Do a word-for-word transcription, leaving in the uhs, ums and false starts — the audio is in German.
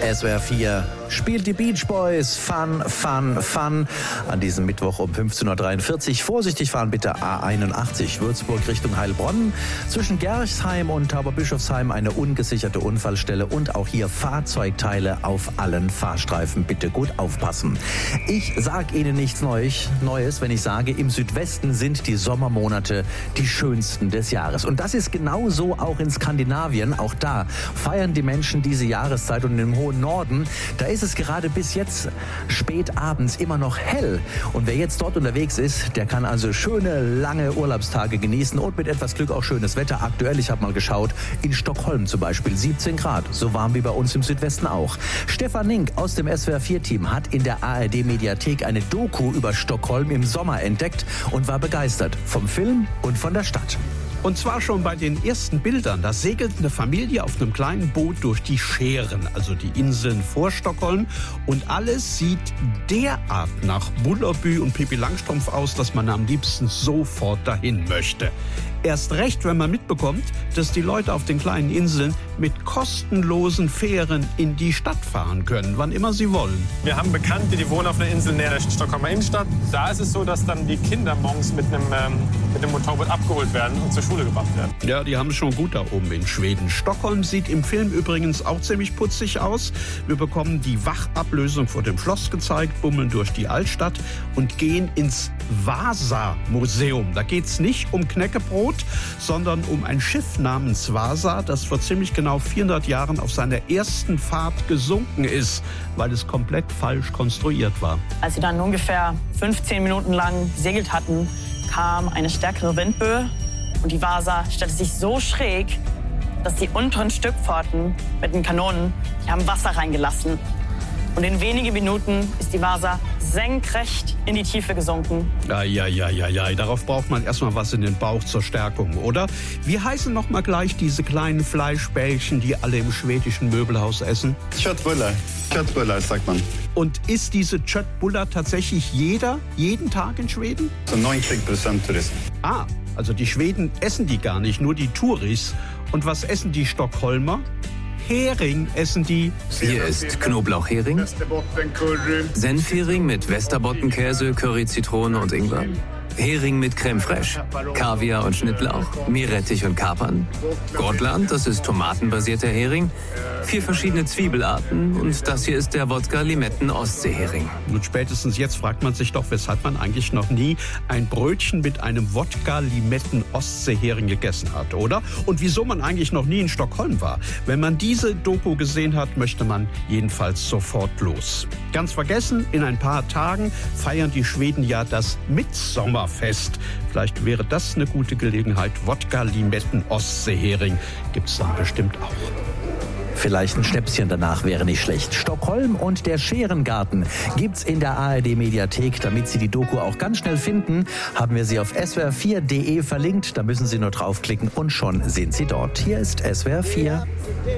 S W R vier spielt die Beach Boys. Fun, Fun, Fun. An diesem Mittwoch um fünfzehn Uhr dreiundvierzig. Vorsichtig fahren bitte A einundachtzig, Würzburg Richtung Heilbronn. Zwischen Gerchsheim und Tauberbischofsheim eine ungesicherte Unfallstelle und auch hier Fahrzeugteile auf allen Fahrstreifen. Bitte gut aufpassen. Ich sage Ihnen nichts Neues, wenn ich sage, im Südwesten sind die Sommermonate die schönsten des Jahres. Und das ist genauso auch in Skandinavien. Auch da feiern die Menschen diese Jahreszeit und im hohen Norden, da ist es gerade bis jetzt spät abends immer noch hell. Und wer jetzt dort unterwegs ist, der kann also schöne, lange Urlaubstage genießen und mit etwas Glück auch schönes Wetter. Aktuell, ich habe mal geschaut, in Stockholm zum Beispiel siebzehn Grad, so warm wie bei uns im Südwesten auch. Stefan Nink aus dem S W R vier Team hat in der A R D-Mediathek eine Doku über Stockholm im Sommer entdeckt und war begeistert vom Film und von der Stadt. Und zwar schon bei den ersten Bildern. Da segelt eine Familie auf einem kleinen Boot durch die Schären, also die Inseln vor Stockholm. Und alles sieht derart nach Bullerbü und Pippi Langstrumpf aus, dass man am liebsten sofort dahin möchte. Erst recht, wenn man mitbekommt, dass die Leute auf den kleinen Inseln mit kostenlosen Fähren in die Stadt fahren können, wann immer sie wollen. Wir haben Bekannte, die wohnen auf einer Insel näher der Stockholmer Innenstadt. Da ist es so, dass dann die Kinder morgens mit einem, ähm, mit einem Motorboot abgeholt werden und zur Schule gebracht werden. Ja, die haben es schon gut da oben in Schweden. Stockholm sieht im Film übrigens auch ziemlich putzig aus. Wir bekommen die Wachablösung vor dem Schloss gezeigt, bummeln durch die Altstadt und gehen ins Vasa-Museum. Da geht es nicht um Knäckebrot, sondern um ein Schiff namens Vasa, das vor ziemlich genau vierhundert Jahren auf seiner ersten Fahrt gesunken ist, weil es komplett falsch konstruiert war. Als sie dann ungefähr fünfzehn Minuten lang gesegelt hatten, kam eine stärkere Windböe und die Vasa stellte sich so schräg, dass die unteren Stückpforten mit den Kanonen, die haben Wasser reingelassen. Und in wenigen Minuten ist die Vasa senkrecht in die Tiefe gesunken. Ja, ja, ja, ja, ja. Darauf braucht man erstmal was in den Bauch zur Stärkung, oder? Wie heißen noch mal gleich diese kleinen Fleischbällchen, die alle im schwedischen Möbelhaus essen? Köttbullar. Köttbullar sagt man. Und isst diese Köttbullar tatsächlich jeder, jeden Tag in Schweden? So neunzig Prozent Touristen. Ah, also die Schweden essen die gar nicht, nur die Touris. Und was essen die Stockholmer? Hering essen die. Hier ist Knoblauchhering, Senfhering mit Västerbottenkäse, Curry, Zitrone und Ingwer, Hering mit Creme fraiche, Kaviar und Schnittlauch, Meerrettich und Kapern, Gotland, das ist tomatenbasierter Hering, vier verschiedene Zwiebelarten und das hier ist der Wodka-Limetten-Ostseehering. Und spätestens jetzt fragt man sich doch, weshalb man eigentlich noch nie ein Brötchen mit einem Wodka-Limetten-Ostseehering gegessen hat, oder? Und wieso man eigentlich noch nie in Stockholm war. Wenn man diese Doku gesehen hat, möchte man jedenfalls sofort los. Ganz vergessen, in ein paar Tagen feiern die Schweden ja das Mitsommerfest. Vielleicht wäre das eine gute Gelegenheit. Wodka-Limetten-Ostseehering gibt's dann bestimmt auch. Vielleicht ein Schnäpschen danach wäre nicht schlecht. Stockholm und der Scherengarten gibt's in der A R D-Mediathek. Damit Sie die Doku auch ganz schnell finden, haben wir sie auf S W R vier Punkt de verlinkt. Da müssen Sie nur draufklicken und schon sind Sie dort. Hier ist S W R vier.